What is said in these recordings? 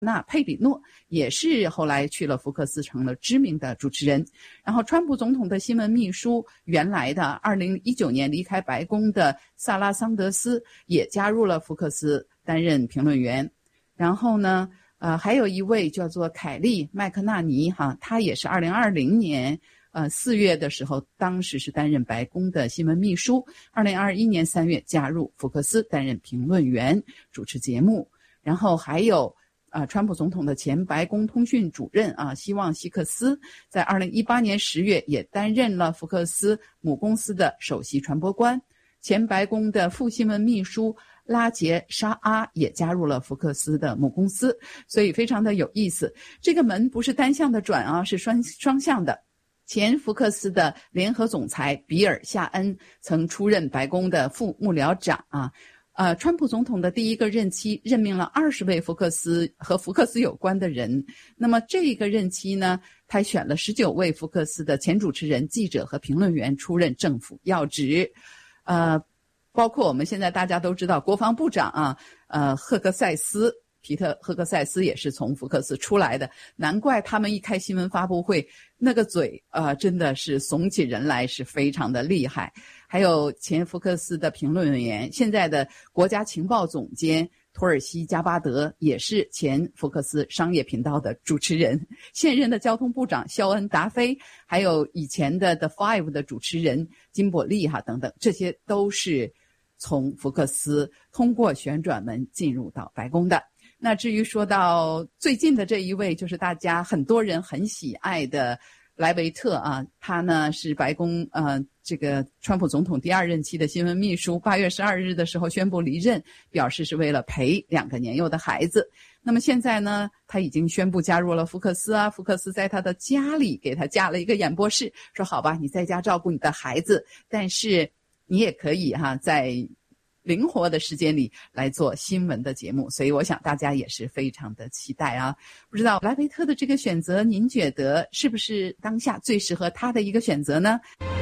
纳佩里诺也是后来去了福克斯成了知名的主持人。然后川普总统的新闻秘书，原来的2019年离开白宫的萨拉桑德斯也加入了福克斯担任评论员。然后呢还有一位叫做凯利麦克纳尼他也是2020年4月的时候，当时是担任白宫的新闻秘书，2021年3月加入福克斯担任评论员，主持节目。然后还有川普总统的前白宫通讯主任希望希克斯，在2018年10月也担任了福克斯母公司的首席传播官。前白宫的副新闻秘书拉杰沙阿也加入了福克斯的母公司，所以非常的有意思。这个门不是单向的转是双向的。前福克斯的联合总裁比尔夏恩曾出任白宫的副幕僚长川普总统的第一个任期任命了20位福克斯和福克斯有关的人。那么这一个任期呢，他选了19位福克斯的前主持人、记者和评论员出任政府要职。包括我们现在大家都知道国防部长赫克塞斯，皮特·赫克塞斯也是从福克斯出来的，难怪他们一开新闻发布会，那个嘴真的是耸起人来，是非常的厉害。还有前福克斯的评论员，现在的国家情报总监托尔西加巴德也是前福克斯商业频道的主持人，现任的交通部长肖恩达菲，还有以前的 The Five 的主持人金伯利等等，这些都是从福克斯通过旋转门进入到白宫的。那至于说到最近的这一位，就是大家很多人很喜爱的莱维特他呢是白宫这个川普总统第2任期的新闻秘书，8月12日的时候宣布离任，表示是为了陪2个年幼的孩子。那么现在呢，他已经宣布加入了福克斯福克斯在他的家里给他架了一个演播室，说好吧，你在家照顾你的孩子，但是你也可以在灵活的时间里来做新闻的节目，所以我想大家也是非常的期待不知道莱维特的这个选择，您觉得是不是当下最适合他的一个选择呢？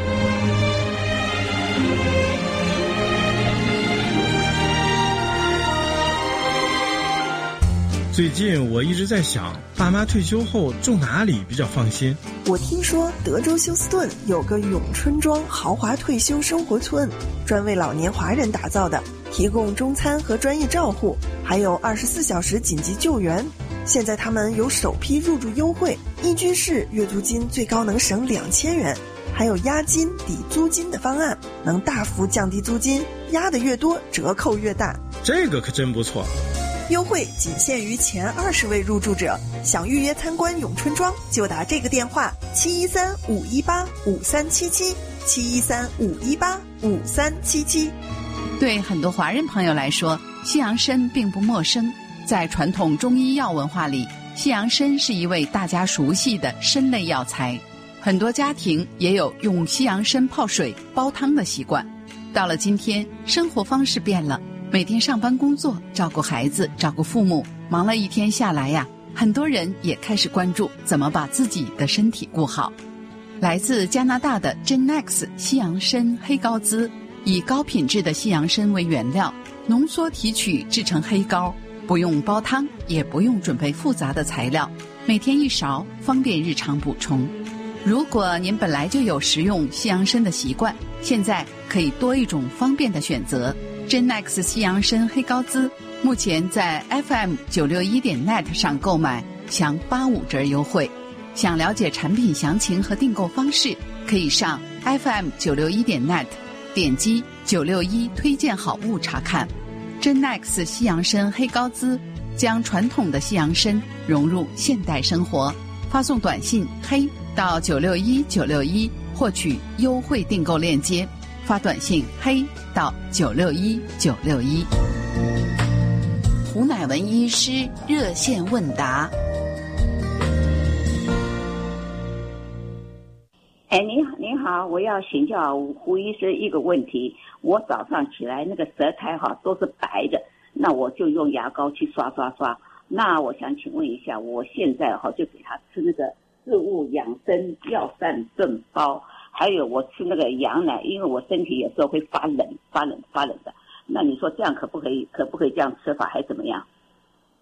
最近我一直在想，爸妈退休后住哪里比较放心？ 我听说德州休斯顿有个永春庄豪华退休生活村，专为老年华人打造的，提供中餐和专业照护，还有24小时紧急救援。现在他们有首批入住优惠，1居室月租金最高能省2000元，还有押金抵租金的方案，能大幅降低租金，押的越多折扣越大。 这个可真不错。 优惠仅限于前20位入住者，想预约参观永春庄就打这个电话713-518-5377，713-518-5377。 对很多华人朋友来说，西洋参并不陌生。在传统中医药文化里，西洋参是一味大家熟悉的参类药材，很多家庭也有用西洋参泡水煲汤的习惯。到了今天，生活方式变了，每天上班工作，照顾孩子，照顾父母，忙了一天下来很多人也开始关注怎么把自己的身体顾好。来自加拿大的 Genex 西洋参黑膏滋，以高品质的西洋参为原料，浓缩提取制成黑膏，不用煲汤，也不用准备复杂的材料，每天1勺，方便日常补充。如果您本来就有食用西洋参的习惯，现在可以多一种方便的选择。Genex 西洋参黑膏滋目前在 FM961.net 上购买享85折优惠。想了解产品详情和订购方式，可以上 FM961.net 点击961推荐好物查看。Genex 西洋参黑膏滋将传统的西洋参融入现代生活，发送短信黑到961961获取优惠订购链接，发短信黑到961961。胡乃文医师热线问答。 您好，我要请教胡医生一个问题。我早上起来那个舌苔都是白的，那我就用牙膏去刷。那我想请问一下，我现在就给他吃那个植物养生药膳炖包，还有我吃那个羊奶，因为我身体有时候会发冷的。那你说这样可不可以这样吃法，还怎么样？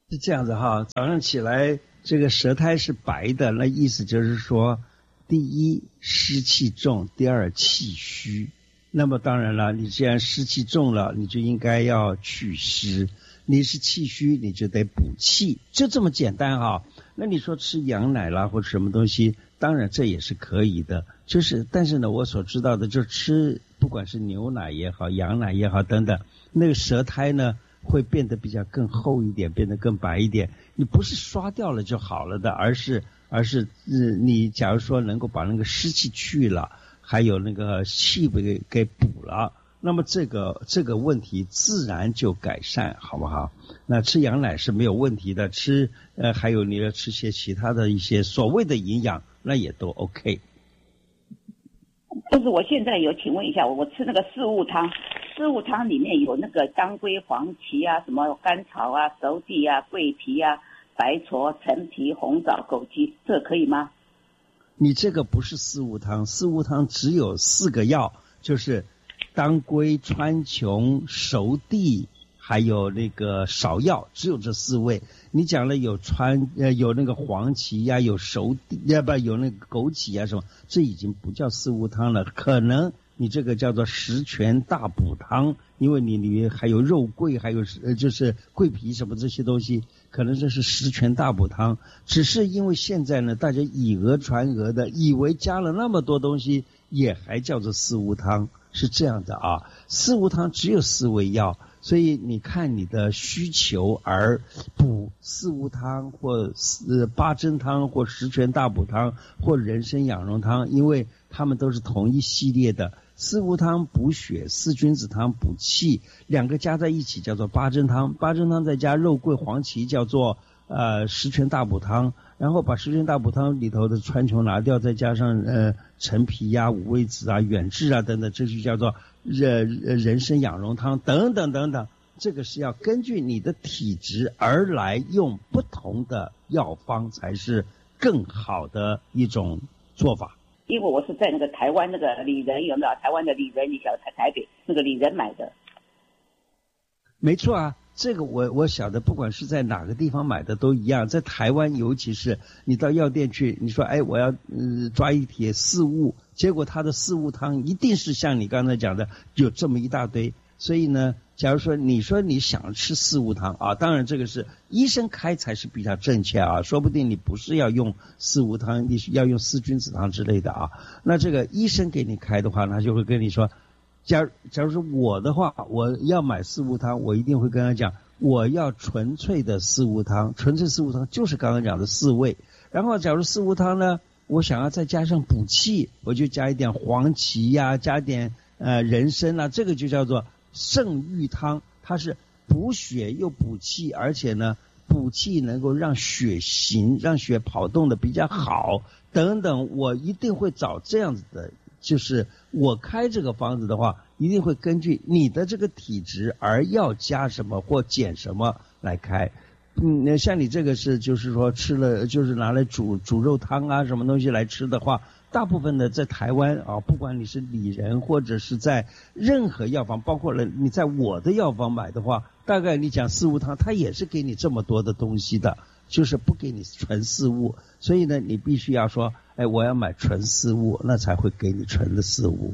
是这样子哈，早上起来这个舌苔是白的，那意思就是说，第一湿气重，第二气虚。那么当然了，你既然湿气重了，你就应该要去湿；你是气虚，你就得补气，就这么简单哈。那你说吃羊奶啦或者什么东西，当然这也是可以的，但是呢，我所知道的就是吃不管是牛奶也好，羊奶也好等等，那个舌苔呢会变得比较更厚一点，变得更白一点。你不是刷掉了就好了的，而是你假如说能够把那个湿气去了，还有那个气给补了，那么这个问题自然就改善，好不好？那吃羊奶是没有问题的，还有你要吃些其他的一些所谓的营养，那也都 OK。 但是我现在有请问一下，我吃那个四物汤里面有那个当归、黄芪啊，什么甘草啊、熟地啊、桂皮啊、白芍、陈皮、红枣、枸杞，这可以吗？ 你这个不是四物汤，四物汤只有4个药，就是当归、川穹、熟地，还有那个芍药，只有这4味。你讲了有那个黄芪呀，有熟地有那个枸杞啊什么，这已经不叫四物汤了，可能你这个叫做十全大补汤，因为你里面还有肉桂，还有就是桂皮什么这些东西，可能这是十全大补汤。只是因为现在呢，大家以讹传讹的，以为加了那么多东西也还叫做四物汤，是这样的啊。四物汤只有4味药，所以你看你的需求而补四物汤或八珍汤或十全大补汤或人参养荣汤，因为它们都是同一系列的。四物汤补血，四君子汤补气，2个加在一起叫做八珍汤，八珍汤再加肉桂黄芪叫做十全大补汤，然后把十全大补汤里头的川穹拿掉，再加上陈皮呀、五味子啊、远志啊等等，这就叫做人参养荣汤等等等等。这个是要根据你的体质而来用不同的药方，才是更好的一种做法。 因为我是在那个台湾那个里仁，有没有台湾的里仁？你晓得台北那个里仁买的？ 没错啊，这个我晓得，不管是在哪个地方买的都一样。在台湾，尤其是你到药店去，你说我要抓一帖四物，结果它的四物汤一定是像你刚才讲的有这么一大堆。所以呢，假如说你说你想吃四物汤啊，当然这个是医生开才是比较正确啊，说不定你不是要用四物汤，你是要用四君子汤之类的啊。那这个医生给你开的话，他就会跟你说，假如说我的话，我要买四物汤，我一定会跟他讲，我要纯粹的四物汤，纯粹四物汤就是刚刚讲的4味。然后假如四物汤呢，我想要再加上补气，我就加一点黄芪呀，加点人参啊，这个就叫做圣玉汤，它是补血又补气，而且呢补气能够让血行，让血跑动的比较好等等。我一定会找这样子的，就是我开这个方子的话，一定会根据你的这个体质而要加什么或减什么来开。像你这个是就是说吃了就是拿来煮肉汤啊什么东西来吃的话，大部分的在台湾啊，不管你是里仁或者是在任何药房，包括了你在我的药房买的话，大概你讲四物汤，它也是给你这么多的东西的，就是不给你纯四物。所以呢，你必须要说，我要买纯四物，那才会给你纯的四物。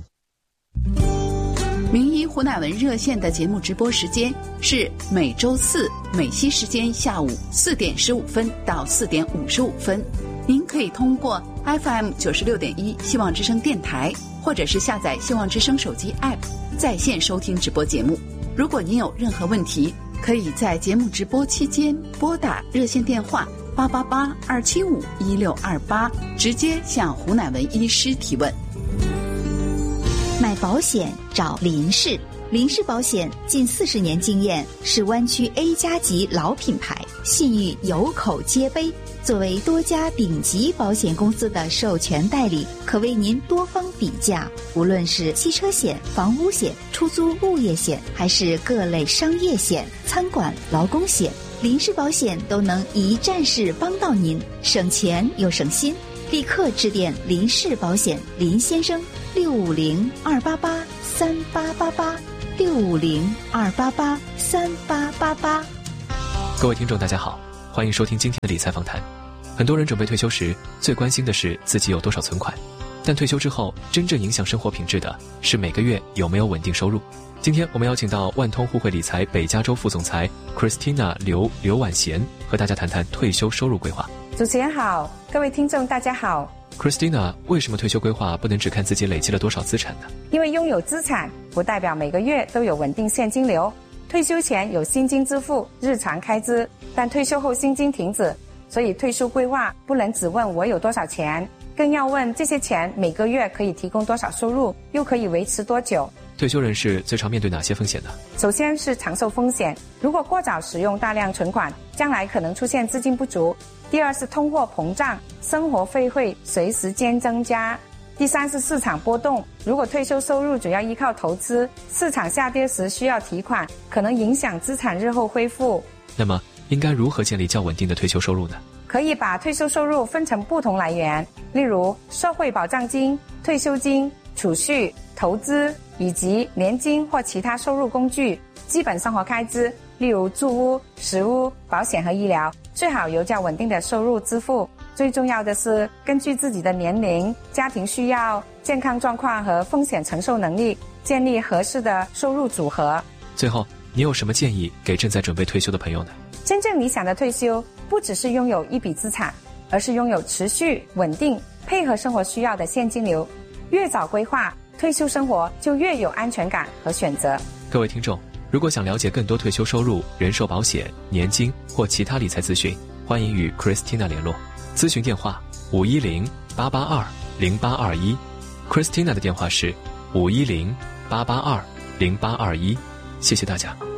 名医胡乃文热线的节目直播时间是每周4美西时间下午4点15分到4点55分。您可以通过 FM 96.1希望之声电台，或者是下载希望之声手机 App 在线收听直播节目。如果您有任何问题，可以在节目直播期间拨打热线电话888-275-1628，直接向胡乃文医师提问。 买保险找林氏，林氏保险近40年经验，是湾区 A 加级老品牌，信誉有口皆碑。作为多家顶级保险公司的授权代理，可为您多方比价。无论是汽车险、房屋险、出租物业险，还是各类商业险、餐馆、劳工险，林氏保险都能一站式帮到您，省钱又省心。立刻致电林氏保险林先生650-288-3888 650-288-3888。 各位听众大家好，欢迎收听今天的理财访谈。很多人准备退休时最关心的是自己有多少存款，但退休之后真正影响生活品质的是每个月有没有稳定收入。今天我们邀请到万通互惠理财北加州副总裁 Christina 刘婉贤和大家谈谈退休收入规划。 主持人好，各位听众大家好。 Christina， 为什么退休规划不能只看自己累积了多少资产呢？ 因为拥有资产不代表每个月都有稳定现金流，退休前有薪金支付日常开支，但退休后薪金停止，所以退休规划不能只问我有多少钱，更要问这些钱每个月可以提供多少收入，又可以维持多久。 退休人士最常面对哪些风险呢？ 首先是长寿风险，如果过早使用大量存款，将来可能出现资金不足。第二是通货膨胀，生活费会随时间增加。第三是市场波动，如果退休收入主要依靠投资，市场下跌时需要提款，可能影响资产日后恢复。 那么应该如何建立较稳定的退休收入呢？ 可以把退休收入分成不同来源，例如社会保障金、退休金、储蓄、投资以及年金或其他收入工具。基本生活开支，例如住屋、食物、保险和医疗，最好由较稳定的收入支付。最重要的是根据自己的年龄、家庭需要、健康状况和风险承受能力，建立合适的收入组合。 最后，你有什么建议给正在准备退休的朋友呢？ 真正理想的退休不只是拥有一笔资产，而是拥有持续稳定配合生活需要的现金流。越早规划退休生活，就越有安全感和选择。 各位听众，如果想了解更多退休收入、人寿保险、年金或其他理财资讯，欢迎与 Christina 联络。咨询电话510-882-0821， Christina 的电话是510-882-0821。谢谢大家。